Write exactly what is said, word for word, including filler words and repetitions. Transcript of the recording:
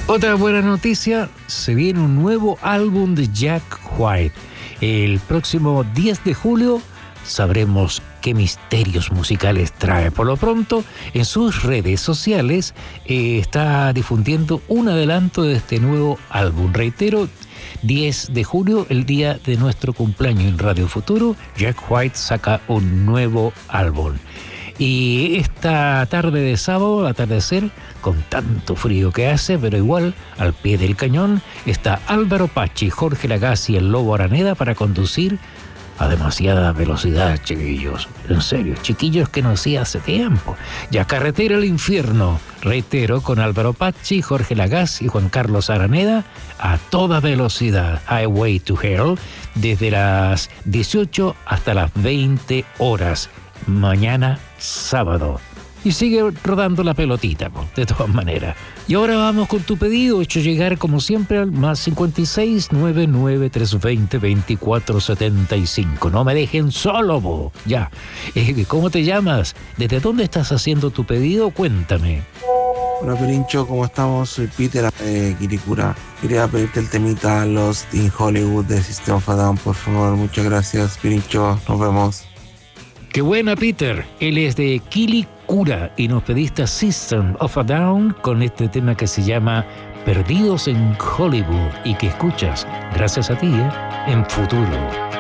Otra buena noticia, se viene un nuevo álbum de Jack White. El próximo diez de julio sabremos qué misterios musicales trae. Por lo pronto, en sus redes sociales eh, está difundiendo un adelanto de este nuevo álbum. Reitero, diez de julio, el día de nuestro cumpleaños en Radio Futuro, Jack White saca un nuevo álbum. Y esta tarde de sábado, al atardecer, con tanto frío que hace, pero igual, al pie del cañón, está Álvaro Pachi, Jorge Lagasse y el Lobo Araneda para conducir a demasiada velocidad, chiquillos. En serio, chiquillos que no hacía hace tiempo. Ya Carretera al Infierno, reitero, con Álvaro Pachi, Jorge Lagasse y Juan Carlos Araneda, a toda velocidad. Highway to Hell, desde las dieciocho hasta las veinte horas. Mañana sábado. Y sigue rodando la pelotita, de todas maneras. Y ahora vamos con tu pedido, hecho llegar como siempre al más cincuenta y seis, noventa y nueve, trescientos veinte, veinticuatro setenta y cinco. No me dejen solo, bo. Ya. Eh, ¿Cómo te llamas? ¿Desde dónde estás haciendo tu pedido? Cuéntame. Hola Pirincho, ¿cómo estamos? Soy Peter de Quiricura. Quería pedirte el temita Lost in Hollywood de System of a Down, por favor. Muchas gracias, Pirincho. Nos vemos. Qué buena, Peter. Él es de Quilicura y nos pediste a System of a Down con este tema que se llama Perdidos en Hollywood y que escuchas, gracias a ti, ¿eh? en Futuro.